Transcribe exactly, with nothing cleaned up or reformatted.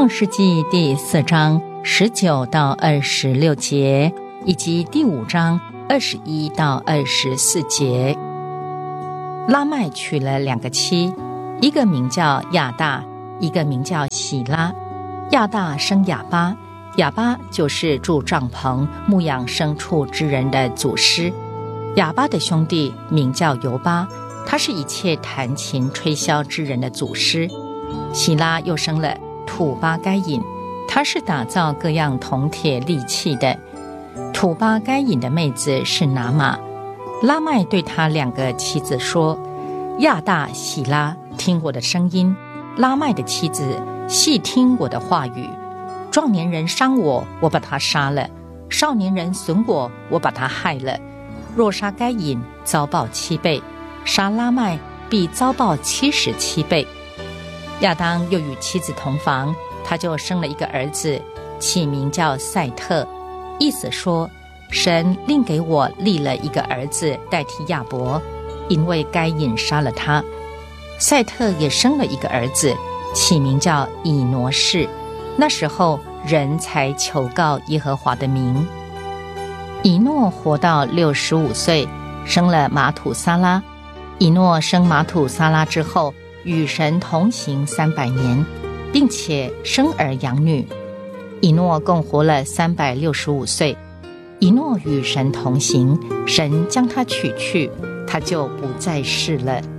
创世纪第四章十九到二十六节，以及第五章二十一到二十四节。拉麦娶了两个妻，一个名叫亚大，一个名叫喜拉。亚大生亚巴，亚巴就是住帐篷牧养牲畜之人的祖师。亚巴的兄弟名叫犹巴，他是一切弹琴吹箫之人的祖师。喜拉又生了土巴该隐，他是打造各样铜铁利器的。土巴该隐的妹子是拿玛。拉麦对他两个妻子说：亚大、喜拉，听我的声音；拉麦的妻子，细听我的话语。壮年人伤我，我把他杀了；少年人损我，我把他害了。若杀该隐，遭报七倍；杀拉麦，必遭报七十七倍。亚当又与妻子同房，他就生了一个儿子，起名叫赛特，意思说神另给我立了一个儿子代替亚伯，因为该隐杀了他。赛特也生了一个儿子，起名叫以挪士，那时候人才求告耶和华的名。以诺活到六十五岁，生了马土撒拉。以诺生马土撒拉之后，与神同行三百年，并且生儿养女。以诺共活了三百六十五岁。以诺与神同行，神将他取去，他就不再世了。